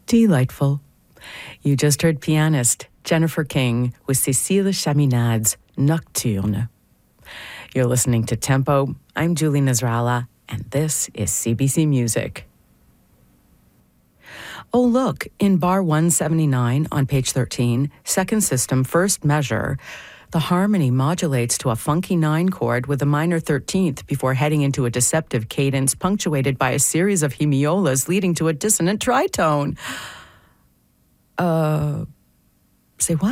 Delightful. You just heard pianist Jennifer King with Cécile Chaminade's Nocturne. You're listening to Tempo. I'm Julie Nasrallah, and this is CBC Music. Oh, look, in bar 179 on page 13, second system, first measure, the harmony modulates to a funky 9 chord with a minor 13th before heading into a deceptive cadence punctuated by a series of hemiolas leading to a dissonant tritone. Say what?